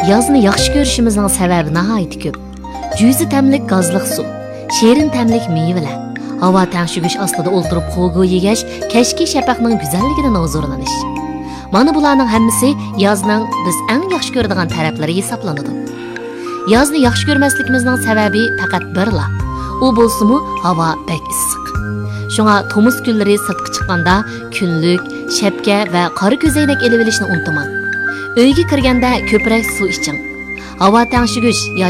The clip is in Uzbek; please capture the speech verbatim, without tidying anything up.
yozni yaxshi ko'rishimizning sababi nihoyat ko'p. Juzi tamlik gazliq suv, sherin tamlik mevalar, havo tangshigish ostida o'ltirib qo'g'u yegash, kashki shafaqning go'zalligidan huzurlanish. Mana bularning hammasi yozning biz eng yaxshi ko'radigan taraflari hisoblanadi. Yozni yaxshi ko'rmasligimizning sababi faqat birla. U bo'lsa-mu havo bek issiq. Shunga tomuz kunlari sirtqa chiqqanda kunlik, shapka va qora ko'zoynak elib olishni unutmang. Uyga kirganda ko'proq suv iching. Havo tangshigish